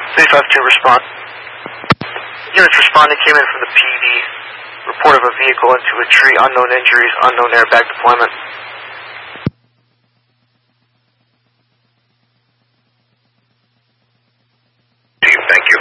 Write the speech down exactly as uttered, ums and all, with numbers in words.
three five two, respond. Units responding came in from the P D. Report of a vehicle into a tree, unknown injuries, unknown airbag deployment. Thank you.